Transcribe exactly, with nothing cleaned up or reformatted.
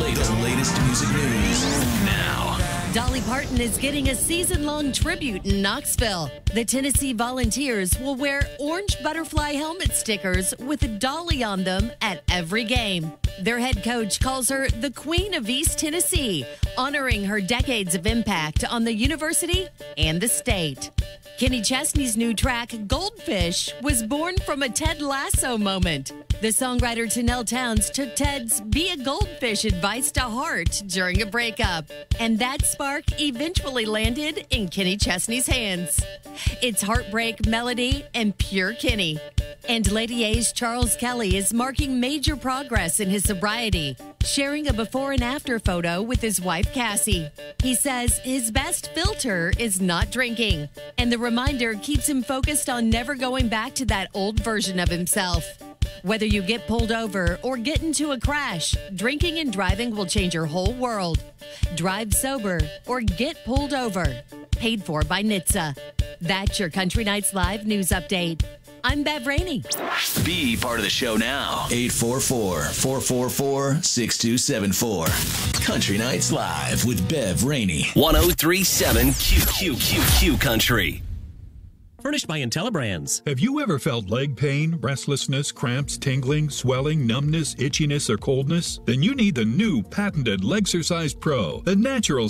latest, the latest music news now. Dolly Parton is getting a season-long tribute in Knoxville. The Tennessee Volunteers will wear orange butterfly helmet stickers with a Dolly on them at every game. Their head coach calls her the Queen of East Tennessee, honoring her decades of impact on the university and the state. Kenny Chesney's new track, Goldfish, was born from a Ted Lasso moment. The songwriter Tanel Towns took Ted's Be a Goldfish advice to heart during a breakup, and that spark eventually landed in Kenny Chesney's hands. It's heartbreak, melody, and pure Kenny. And Lady A's Charles Kelly is marking major progress in his sobriety, sharing a before and after photo with his wife, Cassie. He says his best filter is not drinking, and the reminder keeps him focused on never going back to that old version of himself. Whether you get pulled over or get into a crash, drinking and driving will change your whole world. Drive sober or get pulled over. Paid for by N H T S A. That's your Country Nights Live news update. I'm Bev Rainey. Be part of the show now. eight four four, four four four, six two seven four. Country Nights Live with Bev Rainey. one oh three point seven Q Q Q Q Country. Furnished by IntelliBrands. Have you ever felt leg pain, restlessness, cramps, tingling, swelling, numbness, itchiness, or coldness? Then you need the new patented Legsercise Pro, the natural